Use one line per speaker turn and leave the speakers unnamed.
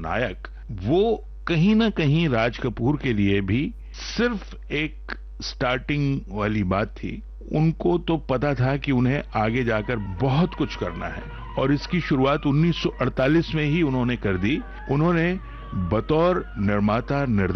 नायक, वो कहीं ना कहीं राज कपूर के लिए भी सिर्फ एक स्टार्टिंग वाली बात थी। उनको तो पता था कि उन्हें आगे जाकर बहुत कुछ करना है और इसकी शुरुआत 1948 में ही उन्होंने कर दी। उन्होंने बतौर निर्माता निर्देशक